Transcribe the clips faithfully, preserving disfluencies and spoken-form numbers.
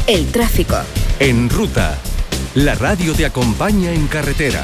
El tráfico. En Ruta, la radio te acompaña en carretera.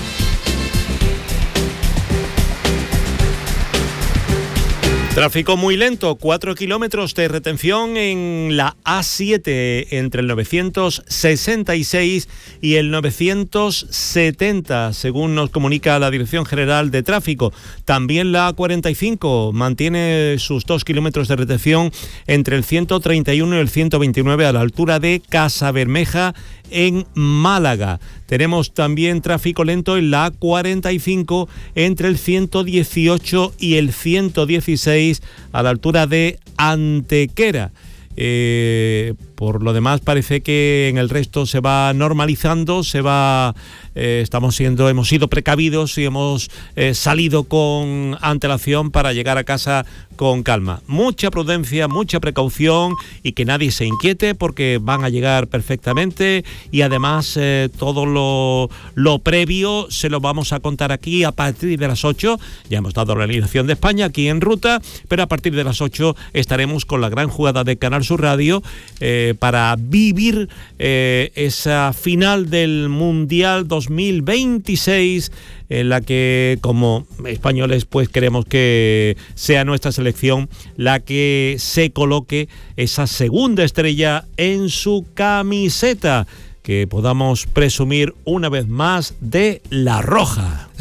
Tráfico muy lento, cuatro kilómetros de retención en la A siete entre el novecientos sesenta y seis y el novecientos setenta, según nos comunica la Dirección General de Tráfico. También la A cuarenta y cinco mantiene sus dos kilómetros de retención entre el ciento treinta y uno y el ciento veintinueve a la altura de Casabermeja en Málaga. Tenemos también tráfico lento en la A cuarenta y cinco entre el ciento dieciocho y el ciento dieciséis a la altura de Antequera. Eh, por lo demás parece que en el resto se va normalizando, se va, eh, estamos siendo, hemos sido precavidos y hemos eh, salido con antelación para llegar a casa con calma. Mucha prudencia, mucha precaución y que nadie se inquiete porque van a llegar perfectamente y además eh, todo lo, lo previo se lo vamos a contar aquí a partir de las ocho. Ya hemos dado la alineación de España aquí en Ruta, pero a partir de las ocho estaremos con la gran jugada de Canal Sur Radio eh, para vivir eh, esa final del Mundial dos mil veintiséis en la que como españoles pues queremos que sea nuestra selección la que se coloque esa segunda estrella en su camiseta, que podamos presumir una vez más de la roja.